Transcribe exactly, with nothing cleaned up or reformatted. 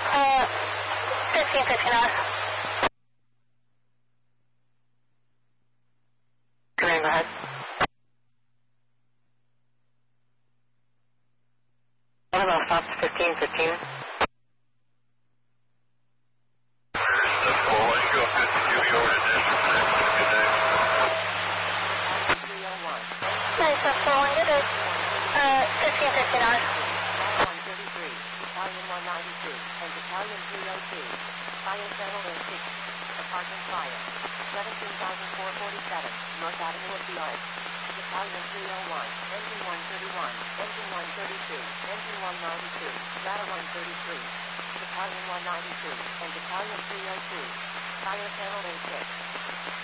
Uh, fifteen fifty-nine. Command, go ahead. What about stops fifteen fifteen? Nice, that's four one, good day. Uh, fifteen fifty-nine. one thirty-three, Battalion one ninety-two, and Battalion three oh two. Fire Channel oh six. Apartment fire. seventeen thousand four hundred forty-seven, North Avenue of the Arts. Battalion three oh one, Engine one thirty-one, Engine one thirty-two, Engine one ninety-two, Data one thirty-three. Battalion one ninety-two, and Battalion three oh two. Fire Channel oh six.